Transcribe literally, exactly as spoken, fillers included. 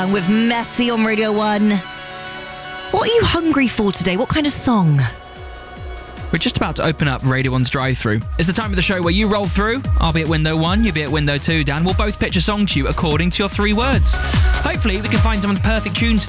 With Messy on Radio one. What are you hungry for today? What kind of song? We're just about to open up Radio one's drive-thru. It's the time of the show where you roll through. I'll be at window one, you'll be at window two, Dan. We'll both pitch a song to you according to your three words. Hopefully we can find someone's perfect tune today.